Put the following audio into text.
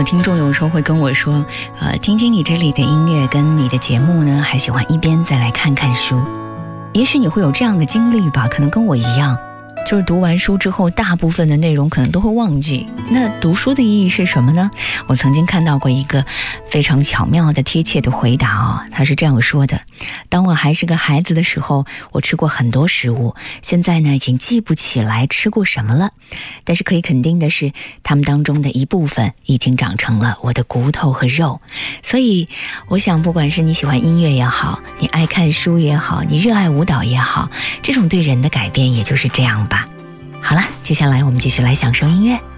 听众有时候会跟我说，听听你这里的音乐跟你的节目呢，还喜欢一边再来看看书。也许你会有这样的经历吧，可能跟我一样，就是读完书之后大部分的内容可能都会忘记。那读书的意义是什么呢？我曾经看到过一个非常巧妙的贴切的回答他是这样说的：当我还是个孩子的时候，我吃过很多食物，现在呢已经记不起来吃过什么了，但是可以肯定的是，它们当中的一部分已经长成了我的骨头和肉。所以我想，不管是你喜欢音乐也好，你爱看书也好，你热爱舞蹈也好，这种对人的改变也就是这样吧。好了，接下来我们继续来享受音乐。